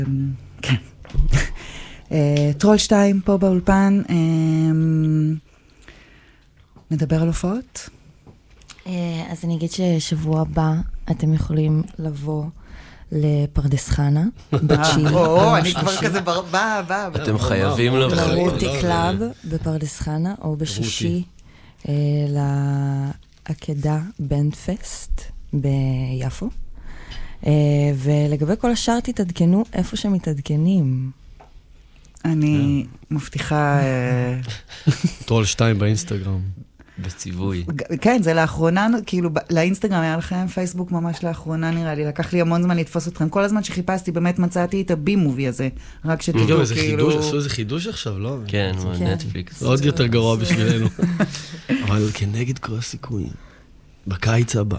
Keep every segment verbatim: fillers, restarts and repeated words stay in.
כן. טרול שתיים פה באולפן. נדבר על הופעות? אז אני אגיד ששבוע הבא אתם יכולים לבוא לפרדס חנה, בתשיעי. או, אני כבר כזה בא, בא. אתם חייבים לבוא. לרותי קלאב בפרדס חנה, או בשישי לעקדה בנד פסט ביפו. ולגבי כל השאר תתעדכנו איפה שמתעדכנים. אני מבטיחה... טרול שתיים באינסטגרם. בציווי. כן, זה לאחרונה, כאילו, לאינסטגרם היה לכם, פייסבוק ממש לאחרונה נראה לי, לקח לי המון זמן לתפוס אתכם. כל הזמן שחיפשתי, באמת מצאתי את הבי-מובי הזה, רק שתדעו, כאילו... איזה חידוש, עשו איזה חידוש עכשיו, לא? כן, נטפליקס. עוד יותר גרוע בשבילנו. אבל כנגד כל הסיכויים, בקיץ הבא.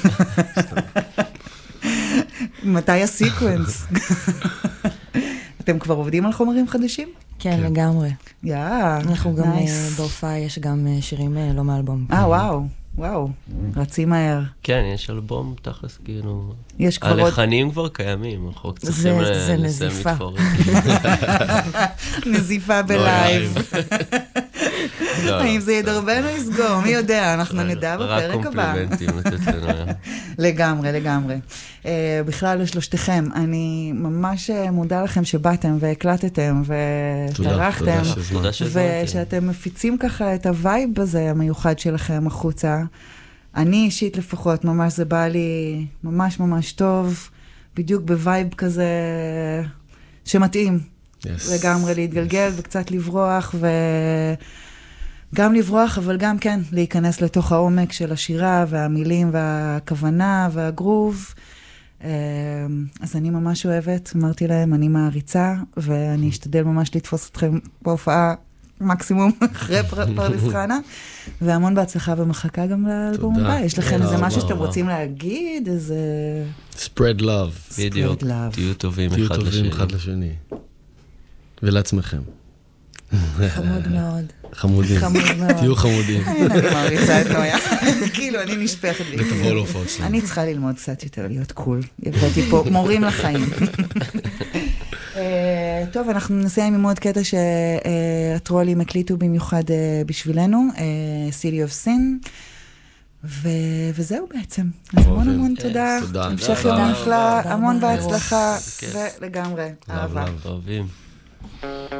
מתי הסיקוונס? אתם כבר עובדים על חומרים חדשים? כן, לגמרי. יא, אנחנו גם בהופעה, יש גם שירים לא מאלבום. אה, וואו, וואו, רצים מהר. כן, יש אלבום תכלס, כאילו... יש כבר עוד... הלחנים כבר קיימים, אנחנו צריכים לסיים לתפור. נזיפה בלייב. האם זה ידרבן או יסגור? מי יודע, אנחנו נדע בפרק הבא. רק קומפלימנטים לתת לנו. לגמרי, לגמרי. בכלל לשלושתכם, אני ממש מודה לכם שבאתם והקלטתם ותערכתם, ושאתם מפיצים ככה את הווייב הזה המיוחד שלכם החוצה. אני אישית לפחות, ממש זה בא לי ממש ממש טוב, בדיוק בווייב כזה שמתאים. לגמרי להתגלגל וקצת לברוח ו... גם לברוח, אבל גם כן, להיכנס לתוך העומק של השירה והמילים והכוונה והגרוב. אז אני ממש אוהבת, אמרתי להם, אני מעריצה, ואני אשתדל ממש לתפוס אתכם בהופעה מקסימום אחרי פרדס חנה, והמון בהצלחה ומחכה גם לאלבום הבא. יש לכם איזה משהו שאתם רוצים להגיד, איזה... spread love. בדיוק, תהיו טובים אחד לשני. ולעצמכם. חמוד מאוד. חמודים. חמוד מאוד. תהיו חמודים. אני מעריצה את נויה. כאילו, אני נשפכת לי. ותבואו להופעות שלנו. אני צריכה ללמוד קצת יותר להיות קול. הבאתי פה מורים לחיים. טוב, אנחנו נסיים עם עוד קטע שהטרולים הקליטו במיוחד בשבילנו, City of Sin. וזהו בעצם. אז המון המון תודה. המשך יום נפלא, המון בהצלחה, ולגמרי, אהבה. אוהבים.